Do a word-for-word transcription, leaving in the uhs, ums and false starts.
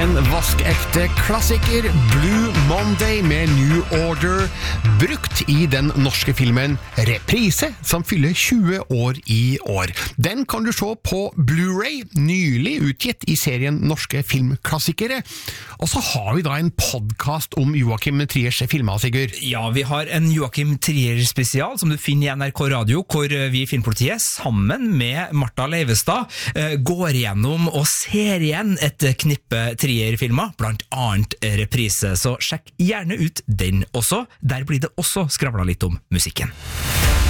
en vaskekte klassiker, Blue Monday med New Order, brukt i den norske filmen Reprise, som fyller tjue år i år. Den kan du se på Blu-ray, nylig utgitt i serien Norske Filmklassikere. Og så har vi da en podcast om Joachim Triers filmer, Sigurd. Ja, vi har en Joachim Trier spesial som du finner i N R K Radio, hvor vi i Filmpolitiet sammen med Martha Leivestad går igjennom og ser igjen et knippe Trier-filmer, blant annet Reprise. Så sjekk gjerne ut den også. Der blir det også skravlet litt om musikken.